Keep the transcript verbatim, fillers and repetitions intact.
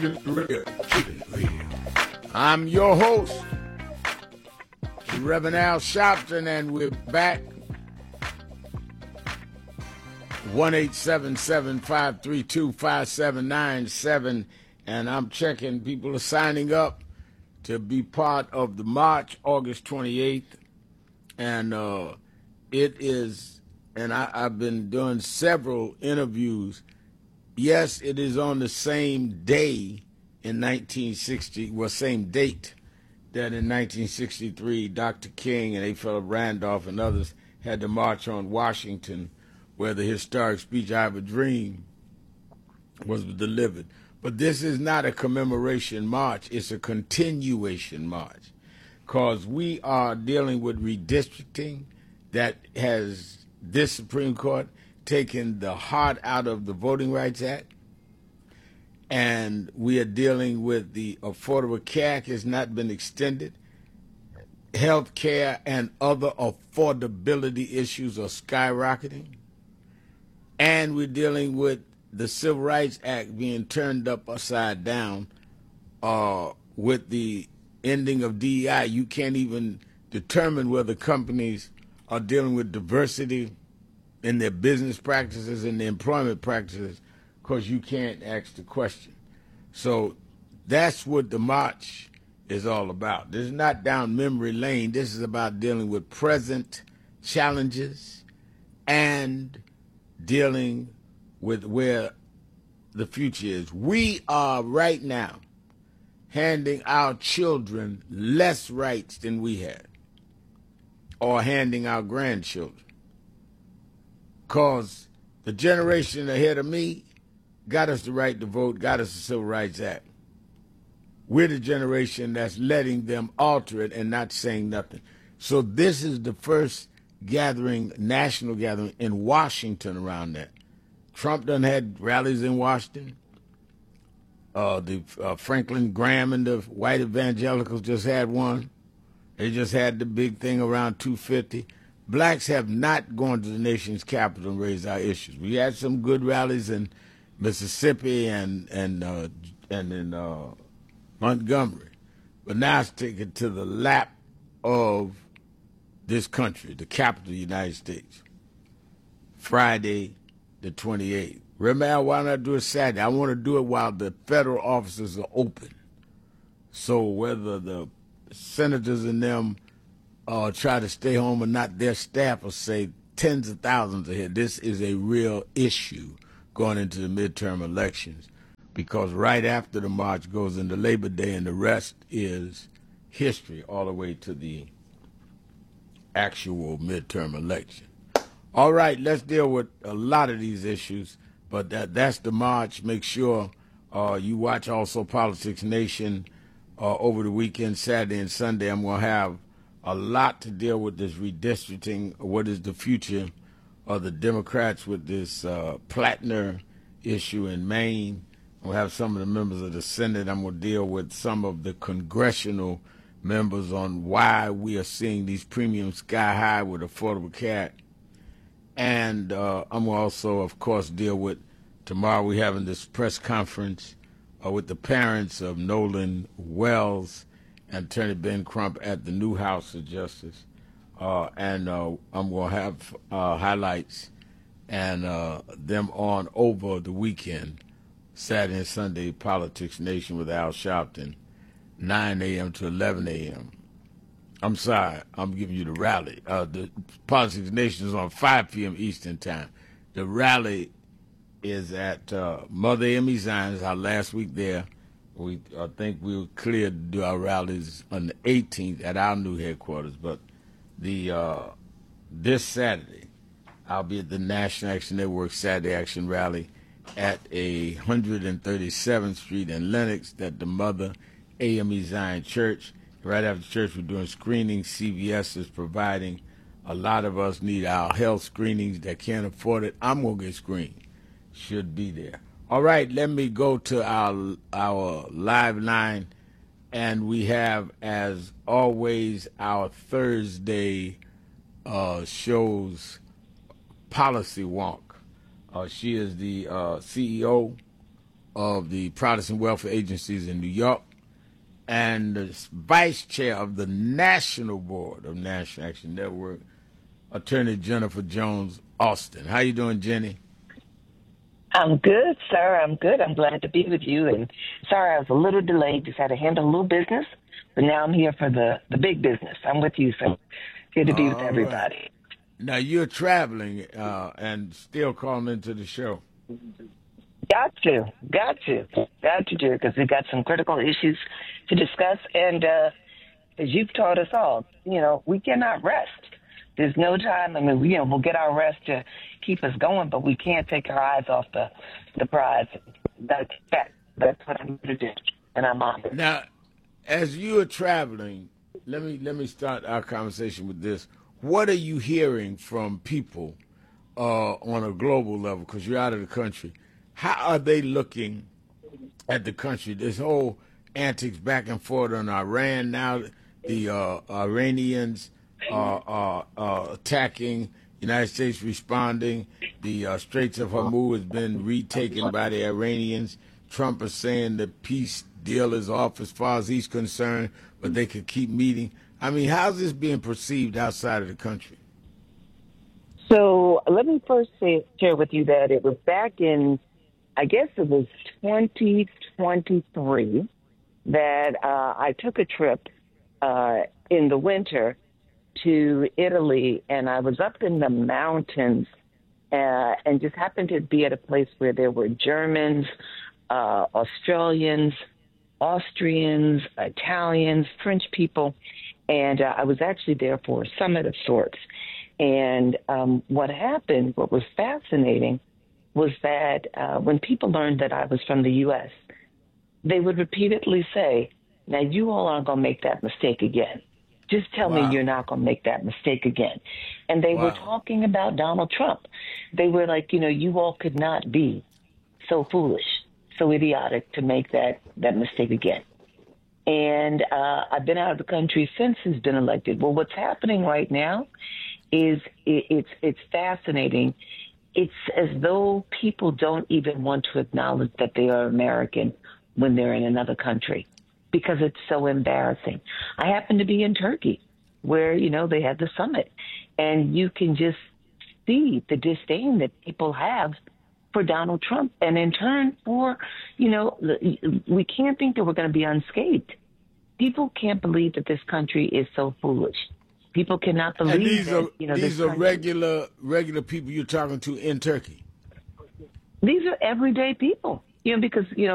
Keeping it real. Keeping it real. I'm your host, Reverend Al Sharpton, and we're back. one eight seven seven, five three two, five seven nine seven. And I'm checking. People are signing up to be part of the march, August twenty-eighth. And uh, it is, and I, I've been doing several interviews. Yes, it is on the same day in nineteen sixty, well, same date that in nineteen sixty-three, Doctor King and A. Philip Randolph and others had to march on Washington, where the historic speech, I Have a Dream, was delivered. But this is not a commemoration march. It's a continuation march, because we are dealing with redistricting that has this Supreme Court taken the heart out of the Voting Rights Act, and we are dealing with the Affordable Care Act has not been extended. Health care and other affordability issues are skyrocketing. And we're dealing with the Civil Rights Act being turned up upside down uh, with the ending of D E I. You can't even determine whether companies are dealing with diversity in their business practices and their employment practices, because you can't ask the question. So that's what the march is all about. This is not down memory lane. This is about dealing with present challenges and dealing with where the future is. We are right now handing our children less rights than we had, or handing our grandchildren. Because the generation ahead of me got us the right to vote, got us the Civil Rights Act. We're the generation that's letting them alter it and not saying nothing. So this is the first gathering, national gathering in Washington around that. Trump done had rallies in Washington. Uh, the uh, Franklin Graham and the white evangelicals just had one. They just had the big thing around two fifty. Blacks have not gone to the nation's capital and raised our issues. We had some good rallies in Mississippi and and uh, and in uh, Montgomery, but now it's taken to the lap of this country, the capital of the United States. Friday, the twenty-eighth. Remember, why not do it Saturday? I want to do it while the federal offices are open. So whether the senators and them uh, try to stay home or not, their staff will say tens of thousands are here. This is a real issue going into the midterm elections, because right after the march goes into Labor Day, and the rest is history all the way to the actual midterm election. All right, let's deal with a lot of these issues, but that that's the march. Make sure uh, you watch also Politics Nation uh, over the weekend, Saturday and Sunday. I'm going to have a lot to deal with this redistricting. What is the future of the Democrats with this uh, Plattner issue in Maine? We'll have some of the members of the Senate. I'm going to deal with some of the congressional members on why we are seeing these premiums sky high with Affordable Care. And uh, I'm going to also, of course, deal with, tomorrow we're having this press conference uh, with the parents of Nolan Wells and Attorney Ben Crump at the new House of Justice. Uh, and uh, I'm going to have uh, highlights and uh, them on over the weekend, Saturday and Sunday, Politics Nation with Al Sharpton, nine a.m. to eleven a.m. I'm sorry, I'm giving you the rally. Uh, the Politics Nation is on five p.m. Eastern Time. The rally is at uh, Mother Emmy Zion's, our last week there. We I think we were clear to do our rallies on the eighteenth at our new headquarters, but the uh, this Saturday, I'll be at the National Action Network Saturday Action Rally at a one hundred thirty-seventh Street in Lenox at the Mother A M E Zion Church. Right after church, we're doing screenings. C V S is providing. A lot of us need our health screenings that can't afford it. I'm going to get screened. Should be there. All right, let me go to our our live line. And we have, as always, our Thursday uh, shows Policy Wonk. Uh, she is the uh, C E O of the Protestant Welfare Agencies in New York and the vice chair of the National Board of National Action Network, Attorney Jennifer Jones Austin. How you doing, Jenny? I'm good, sir. I'm good. I'm glad to be with you. And sorry, I was a little delayed. Just had to handle a little business. But now I'm here for the, the big business. I'm with you, sir. Good to be with All everybody. right. Now, you're traveling uh, and still calling into the show. Got to. Got to. Got to do it because we got some critical issues to discuss. And uh, as you've taught us all, you know, we cannot rest. There's no time. I mean, we, you know, we'll get our rest to keep us going, but we can't take our eyes off the, the prize. That's, that, that's what I'm going to do, and I'm on it. Now, as you are traveling, let me let me start our conversation with this. What are you hearing from people uh, on a global level? Because you're out of the country. How are they looking at the country? This whole antics back and forth on Iran now, the uh, Iranians are, are, are attacking, United States responding. The uh, Straits of Hormuz has been retaken by the Iranians. Trump is saying the peace deal is off as far as he's concerned, but they could keep meeting. I mean, how's this being perceived outside of the country? So let me first say, share with you that it was back in, I guess it was twenty twenty-three, that uh, I took a trip uh, in the winter to Italy, and I was up in the mountains uh, and just happened to be at a place where there were Germans, uh, Australians, Austrians, Italians, French people, and uh, I was actually there for a summit of sorts. And um, what happened, what was fascinating, was that uh, when people learned that I was from the U S, they would repeatedly say, now you all aren't going to make that mistake again. Just tell Wow. me you're not going to make that mistake again. And they Wow. were talking about Donald Trump. They were like, you know, you all could not be so foolish, so idiotic to make that, that mistake again. And uh, I've been out of the country since he's been elected. Well, what's happening right now is it, it's it's fascinating. It's as though people don't even want to acknowledge that they are American when they're in another country because it's so embarrassing. I happen to be in Turkey where, you know, they had the summit, and you can just see the disdain that people have for Donald Trump. And in turn for, you know, we can't think that we're going to be unscathed. People can't believe that this country is so foolish. People cannot believe And these that, are you know, these this are country, regular regular people you're talking to in Turkey. these are everyday people, you know, because, you know,